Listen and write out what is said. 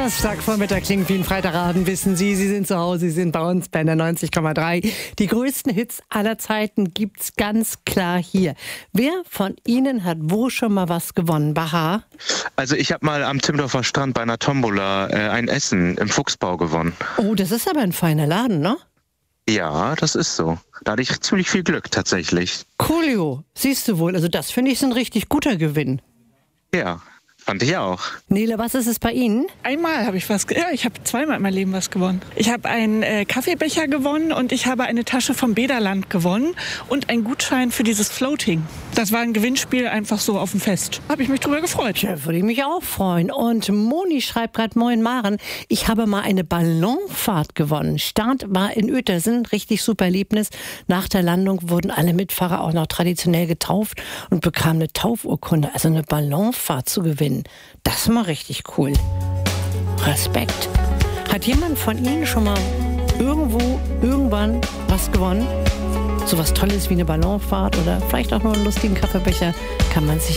Donnerstagvormittag klingt wie ein Freitagabend, wissen Sie. Sie sind zu Hause, Sie sind bei uns bei der 90,3. Die größten Hits aller Zeiten gibt's ganz klar hier. Wer von Ihnen hat wo schon mal was gewonnen? Baha? Also ich habe mal am Timmendorfer Strand bei einer Tombola ein Essen im Fuchsbau gewonnen. Oh, das ist aber ein feiner Laden, ne? Ja, das ist so. Da hatte ich ziemlich viel Glück tatsächlich. Coolio, siehst du wohl. Also das finde ich ist ein richtig guter Gewinn. Ja, fand ich auch. Nele, was ist es bei Ihnen? Einmal habe ich ich habe zweimal in meinem Leben was gewonnen. Ich habe einen Kaffeebecher gewonnen und ich habe eine Tasche vom Bäderland gewonnen und einen Gutschein für dieses Floating. Das war ein Gewinnspiel einfach so auf dem Fest. Habe ich mich drüber gefreut. Ja, würde ich mich auch freuen. Und Moni schreibt gerade, moin Maren, ich habe mal eine Ballonfahrt gewonnen. Start war in Uetersen, richtig super Erlebnis. Nach der Landung wurden alle Mitfahrer auch noch traditionell getauft und bekamen eine Taufurkunde, also eine Ballonfahrt zu gewinnen. Das ist mal richtig cool. Respekt. Hat jemand von Ihnen schon mal irgendwann was gewonnen? So was Tolles wie eine Ballonfahrt oder vielleicht auch nur einen lustigen Kaffeebecher kann man sich